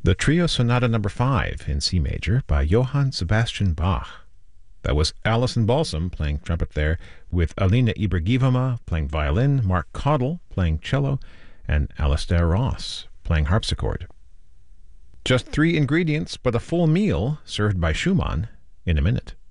The Trio Sonata No. 5 in C major by Johann Sebastian Bach. That was Alison Balsam playing trumpet there, with Alina Ibragimova playing violin, Mark Caudle playing cello, and Alastair Ross playing harpsichord. Just 3 ingredients, but a full meal served by Schumann in a minute.